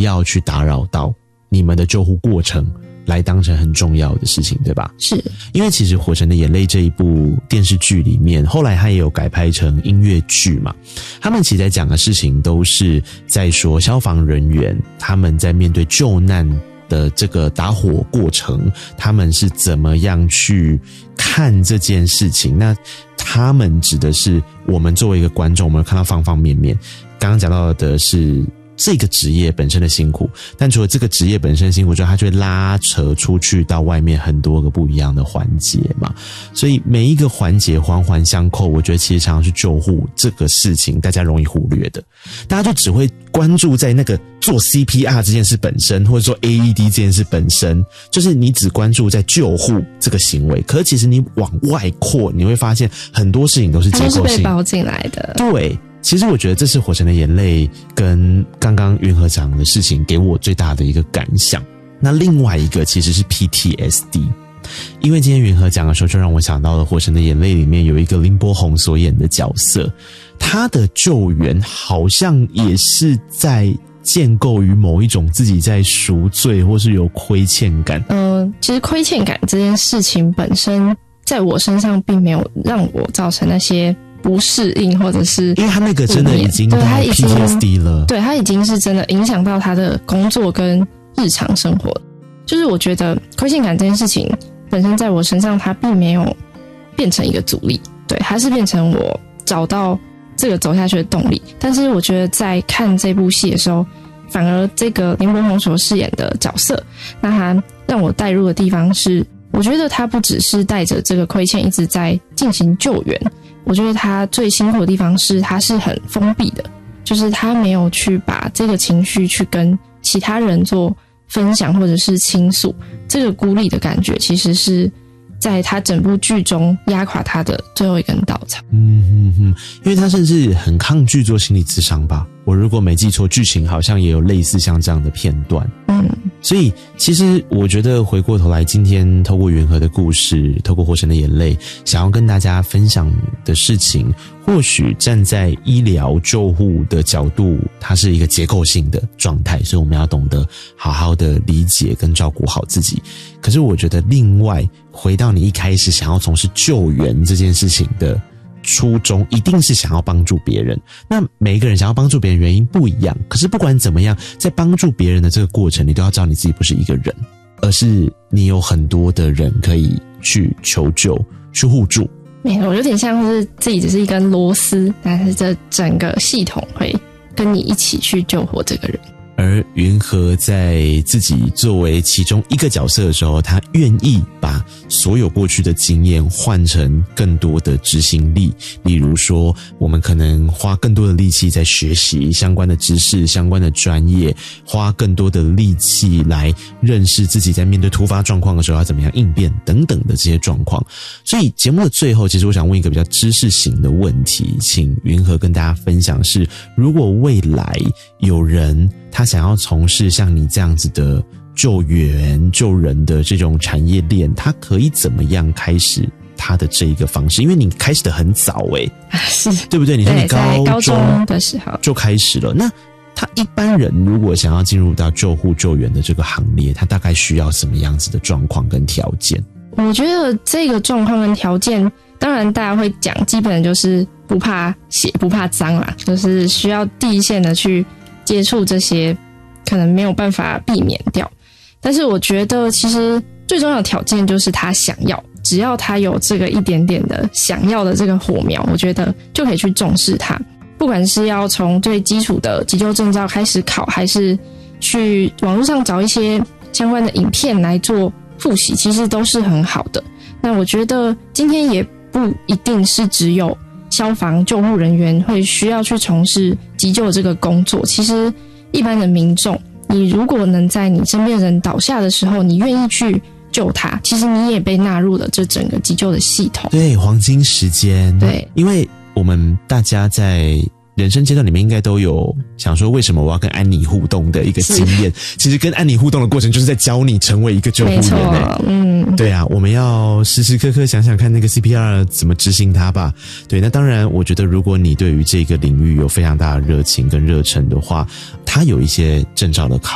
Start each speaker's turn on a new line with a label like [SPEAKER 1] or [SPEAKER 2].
[SPEAKER 1] 要去打扰到你们的救护过程来当成很重要的事情，对吧？
[SPEAKER 2] 是，
[SPEAKER 1] 因为其实《火神的眼泪》这一部电视剧里面，后来它也有改拍成音乐剧嘛。他们其实在讲的事情都是在说消防人员他们在面对救难的这个打火过程，他们是怎么样去看这件事情。那他们指的是我们作为一个观众，我们看到方方面面。刚刚讲到的是这个职业本身的辛苦，但除了这个职业本身的辛苦之外，它就会拉扯出去到外面很多个不一样的环节嘛。所以每一个环节环环相扣，我觉得其实常常去救护这个事情大家容易忽略的，大家就只会关注在那个做 CPR 这件事本身，或者说 AED 这件事本身，就是你只关注在救护这个行为，可是其实你往外扩，你会发现很多事情都是结构性，
[SPEAKER 2] 它都是被包进来的。
[SPEAKER 1] 对，其实我觉得这是《火神的眼泪》跟刚刚云和讲的事情给我最大的一个感想。那另外一个其实是 PTSD， 因为今天云和讲的时候，就让我想到了《火神的眼泪》里面有一个林柏宏所演的角色，他的救援好像也是在建构于某一种自己在赎罪或是有亏欠感。
[SPEAKER 2] 其实亏欠感这件事情本身在我身上并没有让我造成那些不适应，或者是
[SPEAKER 1] 因为他那个真的已经到 PTSD 了，
[SPEAKER 2] 对，他已经是真的影响到他的工作跟日常生活。就是我觉得亏欠感这件事情本身在我身上，它并没有变成一个阻力，对，它是变成我找到这个走下去的动力。但是我觉得在看这部戏的时候，反而这个林柏宏所饰演的角色，那他让我带入的地方是，我觉得他不只是带着这个亏欠一直在进行救援，我觉得他最辛苦的地方是他是很封闭的，就是他没有去把这个情绪去跟其他人做分享或者是倾诉，这个孤立的感觉其实是在他整部剧中压垮他的最后一根稻草。
[SPEAKER 1] 因为他甚至很抗拒做心理咨商吧，我如果没记错，剧情好像也有类似像这样的片段。所以其实我觉得回过头来，今天透过云和的故事，透过《火神的眼泪》，想要跟大家分享的事情，或许站在医疗救护的角度，它是一个结构性的状态，所以我们要懂得好好的理解跟照顾好自己。可是我觉得另外回到你一开始想要从事救援这件事情的初衷，一定是想要帮助别人。那每一个人想要帮助别人原因不一样，可是不管怎么样，在帮助别人的这个过程，你都要知道你自己不是一个人，而是你有很多的人可以去求救，去互助。
[SPEAKER 2] 没有，有点像是自己只是一根螺丝，但是这整个系统会跟你一起去救活这个人。
[SPEAKER 1] 而云和在自己作为其中一个角色的时候，他愿意把所有过去的经验换成更多的执行力。例如说，我们可能花更多的力气在学习相关的知识、相关的专业，花更多的力气来认识自己在面对突发状况的时候要怎么样应变等等的这些状况。所以节目的最后，其实我想问一个比较知识型的问题，请云和跟大家分享是，如果未来有人他想要从事像你这样子的救援救人的这种产业链，他可以怎么样开始他的这一个方式？因为你开始的很早
[SPEAKER 2] 是，
[SPEAKER 1] 对不对？你说你
[SPEAKER 2] 高中的时候
[SPEAKER 1] 就开始了。那他一般人如果想要进入到救护救援的这个行列，他大概需要什么样子的状况跟条件？
[SPEAKER 2] 我觉得这个状况跟条件，当然大家会讲，基本就是不怕血不怕脏啦，就是需要第一线的去接触这些可能没有办法避免掉。但是我觉得其实最重要的条件就是他想要，只要他有这个一点点的想要的这个火苗，我觉得就可以去重视它。不管是要从最基础的急救证照开始考，还是去网络上找一些相关的影片来做复习，其实都是很好的。那我觉得今天也不一定是只有消防救护人员会需要去从事急救这个工作，其实一般的民众，你如果能在你身边人倒下的时候，你愿意去救他，其实你也被纳入了这整个急救的系统。
[SPEAKER 1] 对，黄金时间。
[SPEAKER 2] 对，
[SPEAKER 1] 因为我们大家在人生阶段里面应该都有想说，为什么我要跟安妮互动的一个经验。其实跟安妮互动的过程就是在教你成为一个救护员。对啊，我们要时时刻刻想想看那个 CPR 怎么执行它吧。对，那当然我觉得如果你对于这个领域有非常大的热情跟热忱的话，它有一些证照的考